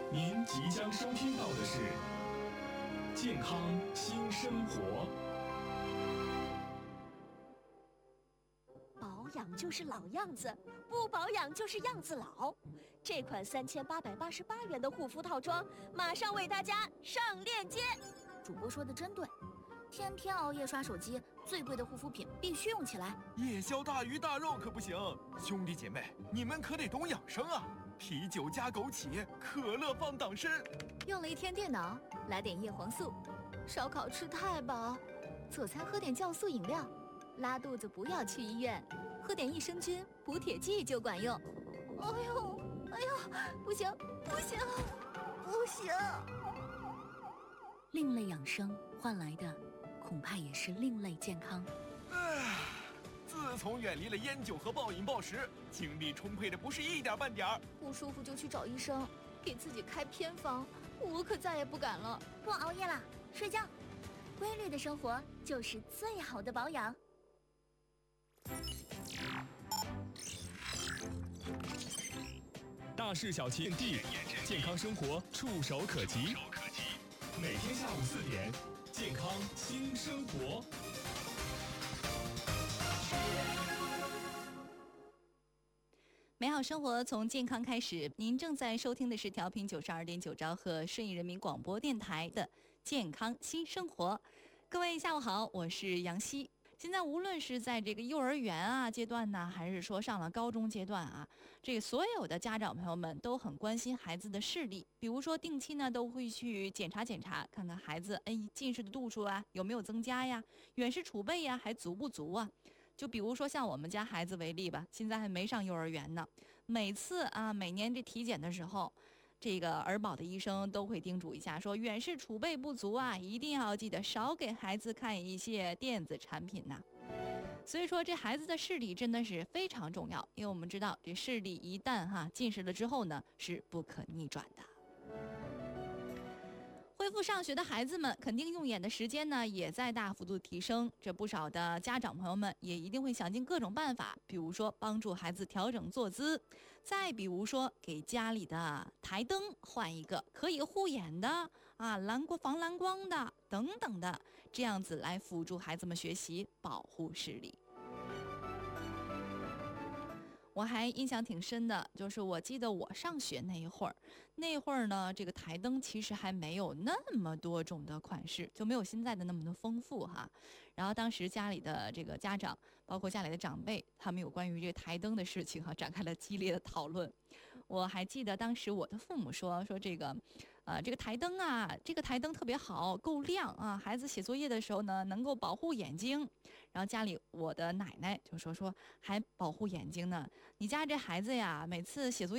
您即将收听到的是健康新生活。 保养就是老样子，不保养就是样子老。这款3888元的护肤套装，马上为大家上链接。 主播说的真对，天天熬夜刷手机，最贵的护肤品必须用起来。 夜宵大鱼大肉可不行，兄弟姐妹，你们可得懂养生啊！啤酒加枸杞，可乐放党参。 用了一天电脑，来点叶黄素。烧烤吃太饱，佐餐喝点酵素饮料。拉肚子不要去医院，喝点益生菌补铁剂就管用。哎呦，不行，另类养生换来的恐怕也是另类健康。 自从远离了烟酒和暴饮暴食，精力充沛的不是一点半点儿。 不舒服就去找医生，给自己开偏方，我可再也不敢了。 不熬夜了，睡觉，规律的生活就是最好的保养。 大事小情地，健康生活触手可及。每天下午4点，健康新生活。 美好生活从健康开始。您正在收听的是调频92.9兆赫顺义人民广播电台的健康新生活。各位下午好，我是杨希。现在无论是在这个幼儿园啊阶段呢，还是说上了高中阶段啊，这个所有的家长朋友们都很关心孩子的视力，比如说定期呢都会去检查，看看孩子近视的度数啊有没有增加呀，远视储备呀还足不足啊。就比如说像我们家孩子为例吧，现在还没上幼儿园呢，每年这体检的时候，这个儿保的医生都会叮嘱一下，说远视储备不足啊，一定要记得少给孩子看一些电子产品呐。所以说这孩子的视力真的是非常重要，因为我们知道这视力一旦近视了之后呢，是不可逆转的。恢复上学的孩子们肯定用眼的时间呢也在大幅度提升，这不少的家长朋友们也一定会想尽各种办法，比如说帮助孩子调整坐姿，再比如说给家里的台灯换一个可以护眼的防蓝光的等等的，这样子来辅助孩子们学习，保护视力。我还印象挺深的，就是我记得我上学那会儿呢，这个台灯其实还没有那么多种的款式，就没有现在的那么的丰富哈。然后当时家里的这个家长，包括家里的长辈，他们有关于这个台灯的事情展开了激烈的讨论。我还记得当时我的父母说这个台灯这个台灯特别好，够亮啊，孩子写作业的时候呢能够保护眼睛。然后家里我的奶奶就说还保护眼睛呢，你家这孩子呀，每次写作业